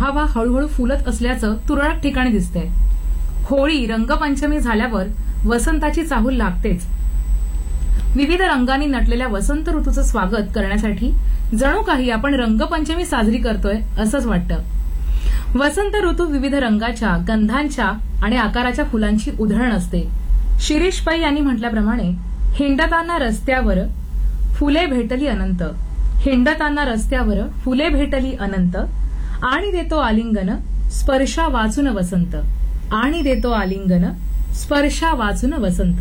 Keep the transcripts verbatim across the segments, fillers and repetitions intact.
बहावा हळूहळू फुलत असल्याचं तुरळक ठिकाणी दिसतंय. होळी रंगपंचमी झाल्यावर वसंताची चाहूल लागतेच. विविध रंगांनी नटलेल्या वसंत ऋतूचं स्वागत करण्यासाठी जणू काही आपण रंगपंचमी साजरी करतोय असंच वाटतं. वसंत ऋतू विविध रंगाच्या, गंधांच्या आणि आकाराच्या फुलांची उधळण असते. शिरीष पै यांनी म्हटल्याप्रमाणे हिंडताना रस्त्यावर फुले भेटली अनंत, हिंडताना रस्त्यावर फुले भेटली अनंत, आणि देतो आलिंगन स्पर्शा वाचून वसंत, आणि देतो आलिंगन स्पर्शा वाचून वसंत.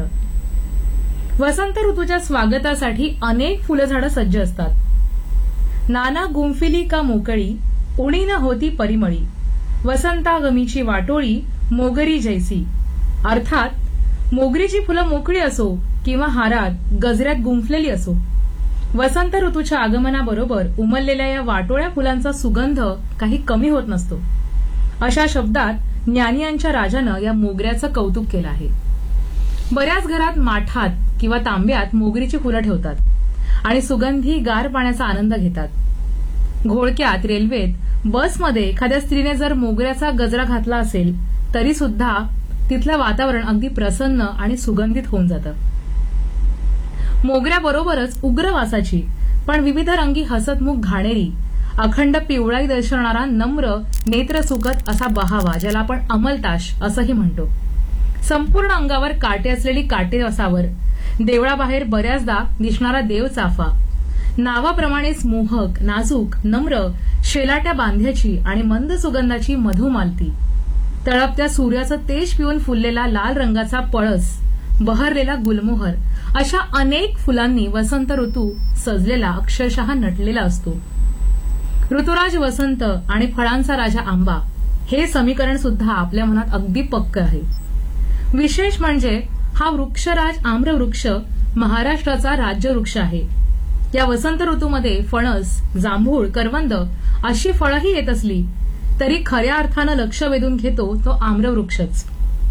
वसंत ऋतूच्या स्वागतासाठी अनेक फुलझाडं सज्ज असतात. नाना गुंफिली का मोकळी उणी न होती परिमळी, वसंतागमीची वाटोळी मोगरी जैसी. अर्थात मोगरीची फुलं मोकळी असो किंवा हारात गजऱ्यात गुंफलेली असो, वसंत ऋतूच्या आगमनाबरोबर उमललेल्या या वाटोळ्या फुलांचा सुगंध काही कमी होत नसतो. अशा शब्दात ज्ञानियांच्या राजानं या मोगऱ्याचं कौतुक केलं आहे. बऱ्याच घरात माठात किंवा तांब्यात मोगरीची फुलं ठेवतात आणि सुगंधी गार पाण्याचा आनंद घेतात. घोळक्यात, रेल्वेत, बसमध्ये एखाद्या स्त्रीने जर मोगऱ्याचा गजरा घातला असेल तरी सुद्धा तिथलं वातावरण अगदी प्रसन्न आणि सुगंधित होऊन जातं. मोगऱ्याबरोबरच उग्र वासाची पण विविध रंगी हसतमुख घाणेरी, अखंड पिवळाई दर्शवणारा नम्र नेत्रसुखद असा बहावा, ज्याला आपण अमलताश असंही म्हणतो. संपूर्ण अंगावर काटे असलेली काटेवसावर देवळाबाहेर बऱ्याचदा दिसणारा देवचाफा, नावाप्रमाणेच मोहक, नाजूक, नम्र, शेलाट्या बांध्याची आणि मंद सुगंधाची मधुमालती, तळपत्या सूर्याचं तेज पिऊन फुललेला लाल रंगाचा पळस, बहरलेला गुलमोहर, अशा अनेक फुलांनी वसंत ऋतू सजलेला, अक्षरशः नटलेला असतो. ऋतुराज वसंत आणि फळांचा राजा आंबा हे समीकरण सुद्धा आपल्या मनात अगदी पक्क आहे. विशेष म्हणजे हा वृक्षराज आम्रवृक्ष महाराष्ट्राचा राज्यवृक्ष आहे. या वसंत ऋतूमध्ये फणस, जांभूळ, करवंद अशी फळंही येत असली तरी खऱ्या अर्थानं लक्ष वेधून घेतो तो आम्रवृक्षच.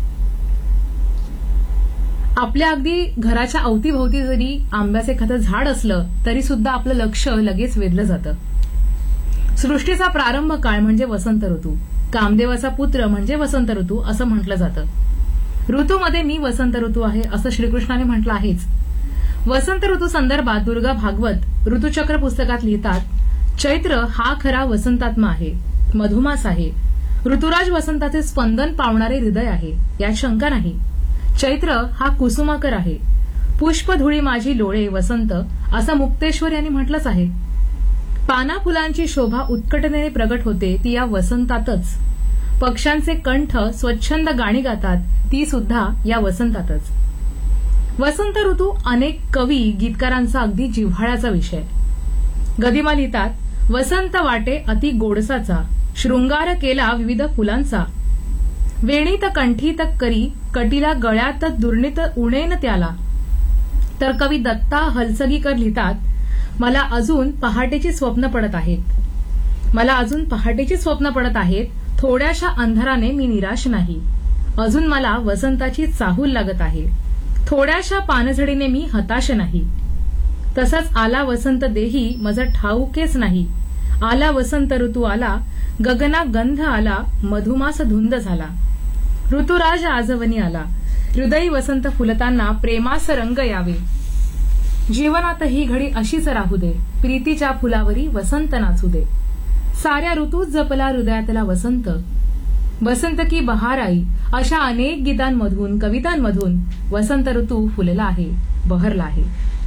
आपल्या अगदी घराच्या अवतीभोवती जरी आंब्याचं एखादं झाड असलं तरी सुद्धा आपलं लक्ष लगेच वेधलं जातं. सृष्टीचा प्रारंभ काळ म्हणजे वसंत ऋतू, कामदेवाचा पुत्र म्हणजे वसंत ऋतू असं म्हटलं जातं. ऋतूमध्ये मी वसंत ऋतू आहे असं श्रीकृष्णाने म्हटलं आहेच. वसंत ऋतू संदर्भात दुर्गा भागवत ऋतुचक्र पुस्तकात लिहितात, चैत्र हा खरा वसंतात्मा आहे, मधुमास आहे. ऋतुराज वसंताचे स्पंदन पावणारे हृदय आहे, यात शंका नाही. चैत्र हा कुसुमाकर आहे. पुष्पधुळी माझी लोळे वसंत असं मुक्तेश्वर यांनी म्हटलंच आहे. पाना फुलांची शोभा उत्कटतेने प्रगट होते ती या वसंतातच. पक्ष्यांचे कंठ स्वच्छंद गाणी गातात ती सुद्धा या वसंतातच. वसंत ऋतू अनेक कवी, गीतकारांचा अगदी जिव्हाळ्याचा विषय. गदिमा लिहितात, वसंत वाटे अति गोडसाचा, शृंगार केला विविध फुलांचा, वेणीत कंठीत करी कटीला गळ्यात दुर्नीत उणेन त्याला. तर कवी दत्ता हलसगीकर लिहितात, मला अजून पहाटेची स्वप्न पडत आहेत, मला अजून पहाटेची स्वप्न पडत आहेत, थोड्याशा अंधाराने मी निराश नाही, अजून मला वसंताची चाहूल लागत आहे, थोड्याशा पानझडीने मी हताश नाही. तसंच आला वसंत देही मज ठाऊकेच नाही, आला वसंत ऋतू आला, गगना गंध आला, मधुमास धुंद झाला, ऋतुराज आजवनी आला, हृदयी वसंत फुलताना प्रेमास रंग यावे, जीवनात ही घडी अशीच राहू दे, प्रीतीच्या फुलावरी वसंत नाचू दे, साऱ्या ऋतूत जपला हृदयातला वसंत, वसंत की बहार आई, अशा अनेक गीतांमधून, कवितांमधून वसंत ऋतू फुलला आहे, बहरला आहे.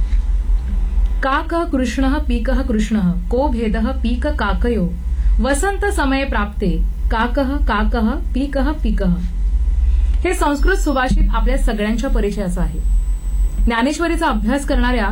काकः कृष्णः पीकः कृष्णः को भेदः पीक काकयो, वसंत समय प्राप्ते काकः काकः पीकः पीकः. हे संस्कृत सुभाषित आपल्या सगळ्यांच्या परिचयाचं आहे. ज्ञानेश्वरीचा अभ्यास करणाऱ्या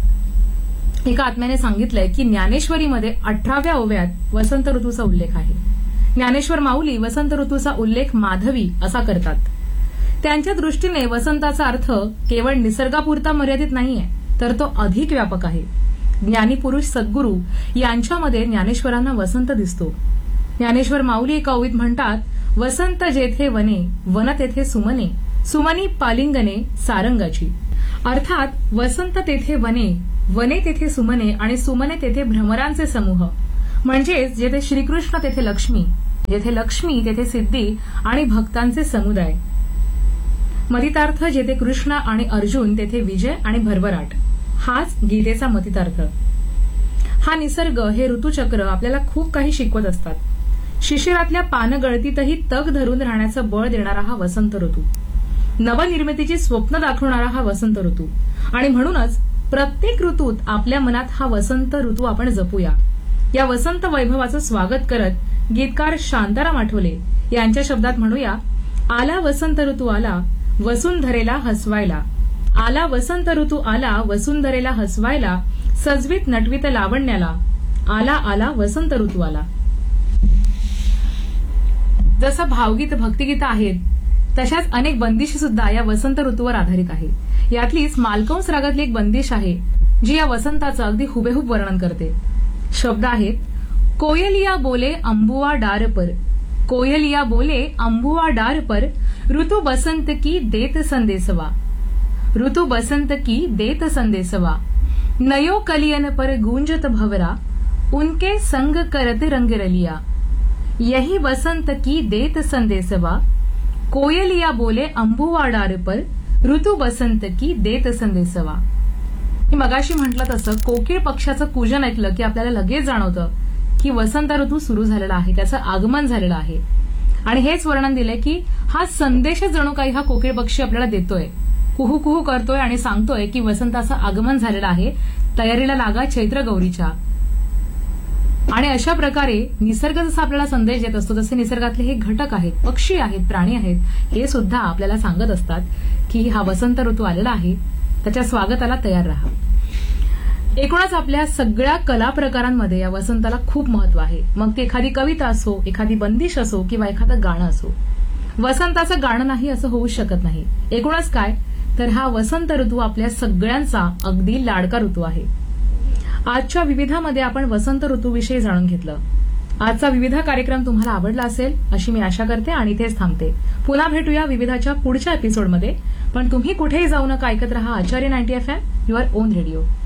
एका आत्म्याने सांगितलंय की ज्ञानेश्वरीमध्ये अठराव्या ओव्यात वसंत ऋतूचा उल्लेख आहे. ज्ञानेश्वर माऊली वसंत ऋतूचा उल्लेख माधवी असा करतात. त्यांच्या दृष्टीने वसंताचा अर्थ केवळ निसर्गापुरता मर्यादित नाहीये, तर तो अधिक व्यापक आहे. ज्ञानी पुरुष सद्गुरू यांच्यामध्ये ज्ञानेश्वरांना वसंत दिसतो. ज्ञानेश्वर माऊली एका ओवीत म्हणतात, वसंत जेथे वने, वन तेथे सुमने, सुमनी पालिंगने सारंगाची. अर्थात वसंत तेथे वने, वने तेथे सुमने आणि सुमने तेथे भ्रमरांचे समूह, म्हणजेच जेथे श्रीकृष्ण तेथे लक्ष्मी, जेथे लक्ष्मी तेथे सिद्धी आणि भक्तांचे समुदाय. मतितार्थ जेथे कृष्ण आणि अर्जुन तेथे विजय आणि भरभराट. हाच गीतेचा मतितार्थ. हा निसर्ग, हे ऋतुचक्र आपल्याला खूप काही शिकवत असतात. शिशिरातल्या पानगळतीतही तग धरून राहण्याचं बळ देणारा हा वसंत ऋतू, नवनिर्मितीची स्वप्न दाखवणारा हा वसंत ऋतू. आणि म्हणूनच प्रत्येक ऋतूत आपल्या मनात हा वसंत ऋतू आपण जपूया. या वसंत वैभवाचं स्वागत करत गीतकार शांताराम आठवले यांच्या शब्दात म्हणूया, आला वसंत ऋतू आला वसुंधरेला हसवायला. आला वसंत ऋतू आला वसुंधरेला हसवायला, सजवीत नटवीत लावण्याला. आला आला वसंत ऋतू आला. जसं भावगीत भक्तिगीत आहेत तशाच अनेक बंदिशी सुद्धा या वसंत ऋतूवर आधारित आहेत. यातलीच मालकंस रागातली एक बंदिश आहे जी या वसंताचं अगदी हुबेहूब वर्णन करते. शब्द आहेत, कोयलिया बोले अंबुआ डार पर. कोयलिया बोले अंबुआ डार पर, ऋतु बसंत की देत संदेशवा. ऋतु बसंत की देत संदेशवा, नयो कलियन पर गूंजत भवरा. उनके संग करत रंग रलिया. यही बसंत की देत संदेशवा, कोयलिया बोले अंबुआ डार पर, ऋतु बसंत की देत संदेशवा. मी मगाशी म्हटलं तसं कोकिळ पक्षाचं कूजन ऐकलं की आपल्याला लगेच जाणवतं की वसंत ऋतू सुरू झालेला आहे, त्याचं आगमन झालेलं आहे. आणि हेच वर्णन दिलंय की हा संदेश जणू काही हा कोकिळ पक्षी आपल्याला देतोय, कुहू कुहू करतोय आणि सांगतोय की वसंताचं आगमन झालेलं आहे, तयारीला लागा चैत्र गौरीच्या. आणि अशा प्रकारे निसर्ग जसा आपल्याला संदेश देत असतो तसे निसर्गातले हे घटक आहेत, पक्षी आहेत, प्राणी आहेत, हे सुद्धा आपल्याला सांगत असतात की हा वसंत ऋतू आलेला आहे, त्याच्या स्वागताला तयार राहा. एकूणच आपल्या सगळ्या कला प्रकारांमध्ये या वसंताला खूप महत्व आहे. मग ती एखादी कविता असो, एखादी बंदिश असो किंवा एखादं गाणं असो, वसंताचं गाणं नाही असं होऊ शकत नाही. एकूणच काय तर हा वसंत ऋतू आपल्या सगळ्यांचा अगदी लाडका ऋतू आहे. आजच्या विविधामध्ये आपण वसंत ऋतूविषयी जाणून घेतलं. आजचा विविध कार्यक्रम तुम्हाला आवडला असेल अशी मी आशा करते आणि इथेच थांबते. पुन्हा भेटूया विविधाच्या पुढच्या एपिसोडमध्ये. पण तुम्ही कुठेही जाऊ नका, ऐकत रहा आचार्य ninety F M, your on radio.